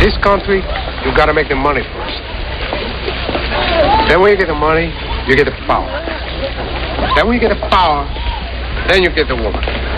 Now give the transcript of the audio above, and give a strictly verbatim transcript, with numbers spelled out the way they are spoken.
this country, you got to make the money first. Then when you get the money, you get the power. Then when you get the power, then you get the woman.